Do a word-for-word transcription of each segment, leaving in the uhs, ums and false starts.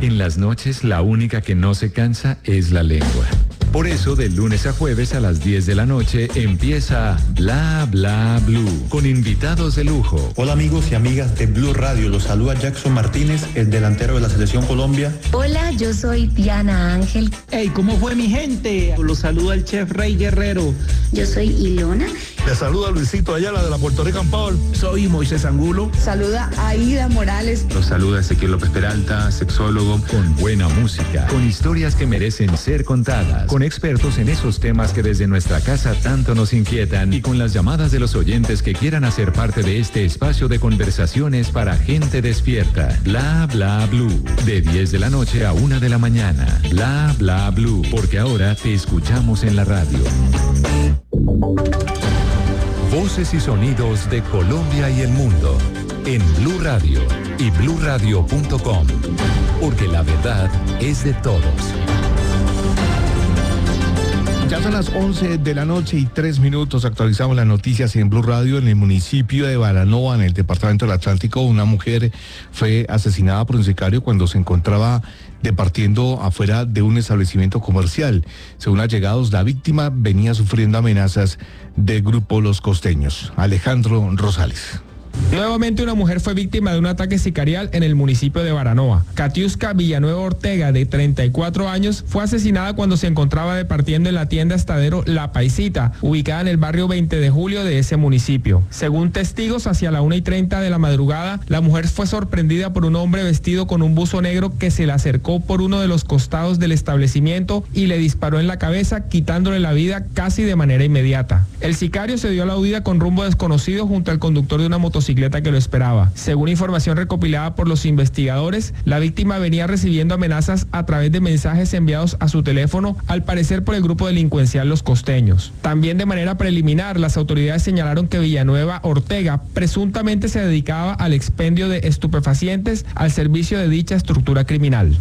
En las noches, la única que no se cansa es la lengua. Por eso, de lunes a jueves a las diez de la noche empieza Bla Bla Blue, con invitados de lujo. Hola amigos y amigas de Blue Radio, los saluda Jackson Martínez, el delantero de la Selección Colombia. Hola, yo soy Diana Ángel. Hey, ¿cómo fue mi gente? Los saluda el chef Rey Guerrero. Yo soy Ilona. Le saluda Luisito Ayala de la Puerto Rican Power. Soy Moisés Angulo. Saluda Aida Morales. Los saluda Ezequiel López Peralta, sexólogo. Con buena música, con historias que merecen ser contadas, con expertos en esos temas que desde nuestra casa tanto nos inquietan y con las llamadas de los oyentes que quieran hacer parte de este espacio de conversaciones para gente despierta. Bla Bla Blue, de diez de la noche a una de la mañana. Bla Bla Blue, porque ahora te escuchamos en la radio. Voces y sonidos de Colombia y el mundo en Blue Radio y blue radio punto com, porque la verdad es de todos. Ya son las once de la noche y tres minutos. Actualizamos las noticias en Blue Radio. En el municipio de Baranoa, en el departamento del Atlántico, una mujer fue asesinada por un sicario cuando se encontraba departiendo afuera de un establecimiento comercial. Según allegados, la víctima venía sufriendo amenazas del grupo Los Costeños. Alejandro Rosales. Nuevamente una mujer fue víctima de un ataque sicarial en el municipio de Baranoa. Katiuska Villanueva Ortega, de treinta y cuatro años, fue asesinada cuando se encontraba departiendo en la tienda Estadero La Paisita, ubicada en el barrio veinte de julio de ese municipio. Según testigos, hacia la una y treinta de la madrugada, la mujer fue sorprendida por un hombre vestido con un buzo negro que se le acercó por uno de los costados del establecimiento y le disparó en la cabeza, quitándole la vida casi de manera inmediata. El sicario se dio a la huida con rumbo desconocido junto al conductor de una motocicleta que lo esperaba. Según información recopilada por los investigadores, la víctima venía recibiendo amenazas a través de mensajes enviados a su teléfono, al parecer por el grupo delincuencial Los Costeños. También de manera preliminar, las autoridades señalaron que Villanueva Ortega presuntamente se dedicaba al expendio de estupefacientes al servicio de dicha estructura criminal.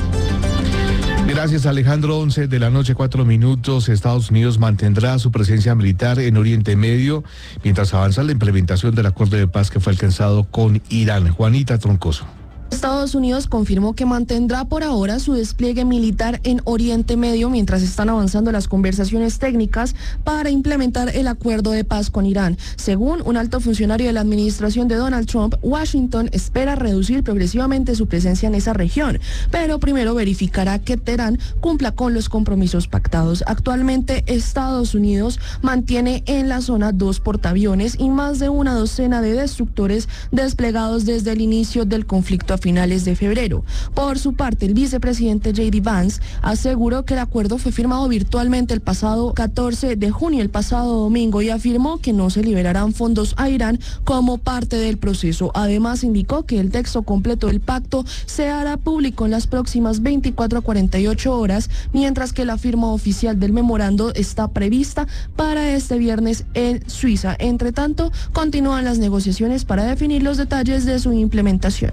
Gracias, Alejandro. once de la noche, cuatro minutos. Estados Unidos mantendrá su presencia militar en Oriente Medio mientras avanza la implementación del acuerdo de paz que fue alcanzado con Irán. Juanita Troncoso. Estados Unidos confirmó que mantendrá por ahora su despliegue militar en Oriente Medio mientras están avanzando las conversaciones técnicas para implementar el acuerdo de paz con Irán. Según un alto funcionario de la administración de Donald Trump, Washington espera reducir progresivamente su presencia en esa región, pero primero verificará que Teherán cumpla con los compromisos pactados. Actualmente, Estados Unidos mantiene en la zona dos portaaviones y más de una docena de destructores desplegados desde el inicio del conflicto a finales de febrero. Por su parte, el vicepresidente J D Vance aseguró que el acuerdo fue firmado virtualmente el pasado catorce de junio, el pasado domingo, y afirmó que no se liberarán fondos a Irán como parte del proceso. Además, indicó que el texto completo del pacto se hará público en las próximas veinticuatro a cuarenta y ocho horas, mientras que la firma oficial del memorando está prevista para este viernes en Suiza. Entre tanto, continúan las negociaciones para definir los detalles de su implementación.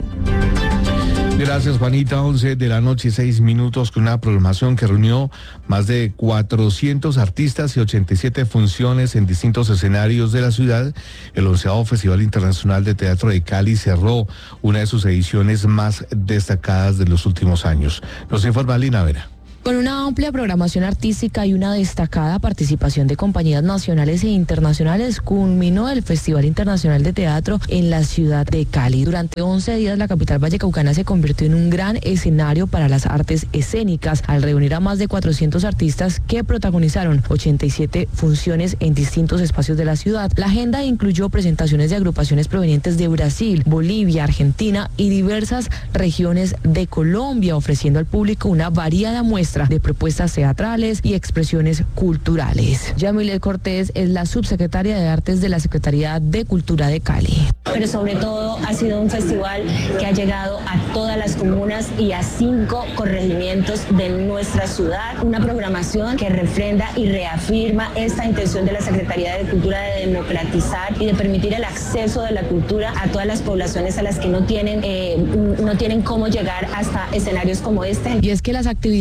Gracias, Juanita. once de la noche, seis minutos, con una programación que reunió más de cuatrocientos artistas y ochenta y siete funciones en distintos escenarios de la ciudad. El onceavo Festival Internacional de Teatro de Cali cerró una de sus ediciones más destacadas de los últimos años. Nos informa Lina Vera. Con una amplia programación artística y una destacada participación de compañías nacionales e internacionales, culminó el Festival Internacional de Teatro en la ciudad de Cali. Durante once días, la capital vallecaucana se convirtió en un gran escenario para las artes escénicas, al reunir a más de cuatrocientos artistas que protagonizaron ochenta y siete funciones en distintos espacios de la ciudad. La agenda incluyó presentaciones de agrupaciones provenientes de Brasil, Bolivia, Argentina y diversas regiones de Colombia, ofreciendo al público una variada muestra de propuestas teatrales y expresiones culturales. Yamilet Cortés es la subsecretaria de Artes de la Secretaría de Cultura de Cali. Pero sobre todo ha sido un festival que ha llegado a todas las comunas y a cinco corregimientos de nuestra ciudad. Una programación que refrenda y reafirma esta intención de la Secretaría de Cultura de democratizar y de permitir el acceso de la cultura a todas las poblaciones a las que no tienen, eh, no tienen cómo llegar hasta escenarios como este. Y es que las actividades no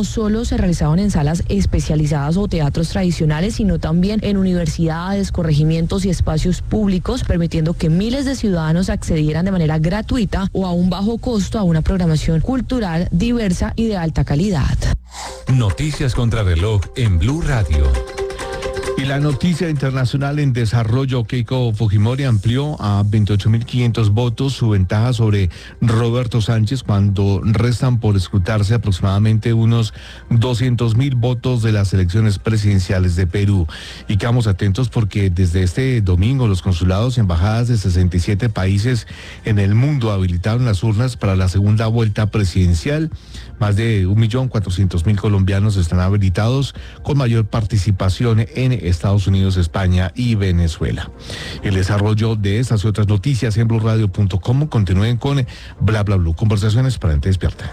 no solo se realizaban en salas especializadas o teatros tradicionales, sino también en universidades, corregimientos y espacios públicos, permitiendo que miles de ciudadanos accedieran de manera gratuita o a un bajo costo a una programación cultural diversa y de alta calidad. Noticias contra reloj en Blue Radio. Y la noticia internacional en desarrollo: Keiko Fujimori amplió a veintiocho mil quinientos votos su ventaja sobre Roberto Sánchez cuando restan por escrutarse aproximadamente unos doscientos mil votos de las elecciones presidenciales de Perú. Y quedamos atentos porque desde este domingo los consulados y embajadas de sesenta y siete países en el mundo habilitaron las urnas para la segunda vuelta presidencial. Más de un millón cuatrocientos mil colombianos están habilitados, con mayor participación en Estados Unidos, España y Venezuela. El desarrollo de estas y otras noticias en blue radio punto com. Continúen con Bla Bla Blue, conversaciones para gente despierta.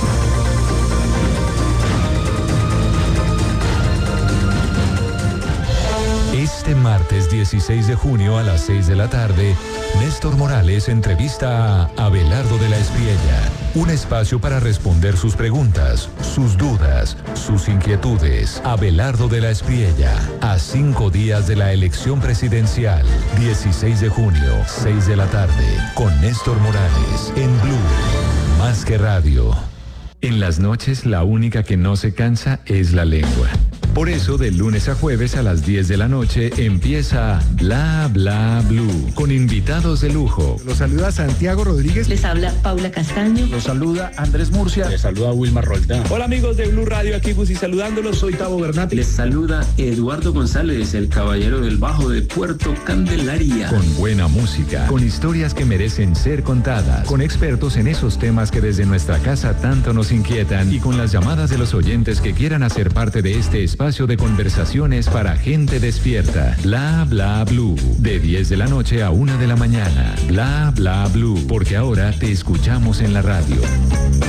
Este martes dieciséis de junio a las seis de la tarde, Néstor Morales entrevista a Abelardo de la Espriella. Un espacio para responder sus preguntas, sus dudas, sus inquietudes. Abelardo de la Espriella, a cinco días de la elección presidencial. dieciséis de junio, seis de la tarde, con Néstor Morales, en Blue, más que radio. En las noches, la única que no se cansa es la lengua. Por eso, de lunes a jueves a las diez de la noche empieza Bla Bla Blue, con invitados de lujo. Los saluda Santiago Rodríguez. Les habla Paula Castaño. Los saluda Andrés Murcia. Les saluda Wilmar Roldán. Hola amigos de Blue Radio, aquí Busi saludándolos. Soy Tavo Bernat. Les saluda Eduardo González, el caballero del bajo de Puerto Candelaria. Con buena música, con historias que merecen ser contadas, con expertos en esos temas que desde nuestra casa tanto nos inquietan y con las llamadas de los oyentes que quieran hacer parte de este espacio de conversaciones para gente despierta. Bla Bla Blue, de diez de la noche a una de la mañana. Bla Bla Blue, porque ahora te escuchamos en la radio.